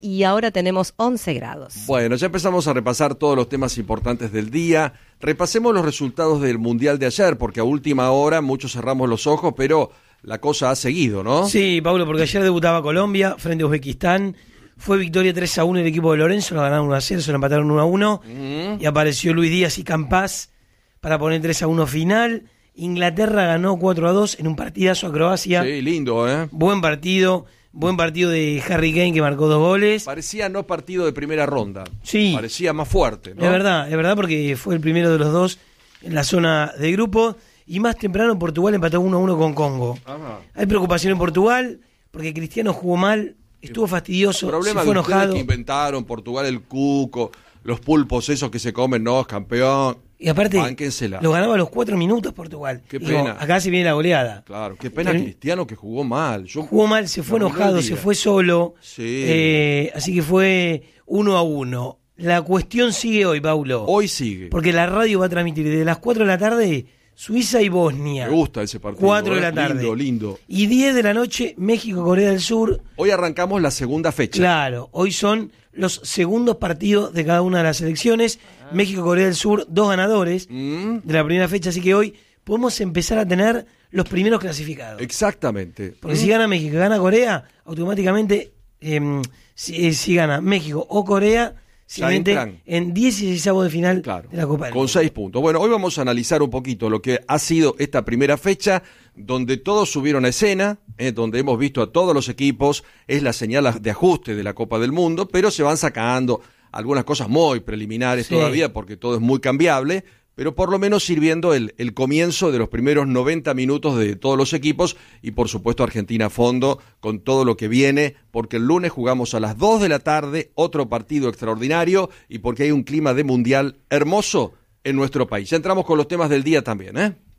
y ahora tenemos 11 grados. Bueno, ya empezamos a repasar todos los temas importantes del día. Repasemos los resultados del Mundial de ayer, porque a última hora muchos cerramos los ojos, pero la cosa ha seguido, ¿no? Sí, Pablo, porque ayer debutaba Colombia frente a Uzbekistán. Fue victoria 3-1 el equipo de Lorenzo, lo ganaron 1-0, se lo empataron 1-1. Y apareció Luis Díaz y Campás para poner 3-1 final. Inglaterra ganó 4-2 en un partidazo a Croacia. Sí, lindo, ¿eh? Buen partido de Harry Kane, que marcó 2 goles. Parecía no partido de primera ronda. Sí. Parecía más fuerte, ¿no? Es verdad, porque fue el primero de los dos en la zona de grupo. Y más temprano Portugal empató 1-1 con Congo. Ajá. Hay preocupación en Portugal porque Cristiano jugó mal, estuvo fastidioso, Problema se fue de ustedes enojado. que inventaron Portugal, el cuco, los pulpos esos que se comen, no, es campeón. Y aparte, Bánquensela. lo ganaba a los 4 minutos Portugal. Qué Digo, pena. acá se viene la goleada. Claro, qué pena Pero- Cristiano que jugó mal. Jugó mal, se fue me arruinó enojado, el se día. fue solo. Sí. Así que fue 1-1. La cuestión sigue hoy, Paulo. Hoy sigue. Porque la radio va a transmitir desde las 4 de la tarde Suiza y Bosnia. Me gusta ese partido. 4 de la tarde. Lindo, lindo. Y 10 de la noche, México-Corea del Sur. Hoy arrancamos la segunda fecha. Claro, hoy son los segundos partidos de cada una de las selecciones. México-Corea del Sur, 2 ganadores de la primera fecha. Así que hoy podemos empezar a tener los primeros clasificados. Exactamente. Porque si gana México y gana Corea, automáticamente, si gana México o Corea, se Ya mete entran. en 16avos de final Claro, de la Copa del con Mundo. 6 puntos. Bueno, hoy vamos a analizar un poquito lo que ha sido esta primera fecha, donde todos subieron a escena, donde hemos visto a todos los equipos, es la señal de ajuste de la Copa del Mundo, pero se van sacando algunas cosas muy preliminares Sí. todavía, porque todo es muy cambiable, pero por lo menos sirviendo el comienzo de los primeros 90 minutos de todos los equipos y por supuesto Argentina a fondo con todo lo que viene, porque el lunes jugamos a las 2 de la tarde, otro partido extraordinario y porque hay un clima de mundial hermoso en nuestro país. Ya entramos con los temas del día también, ¿eh?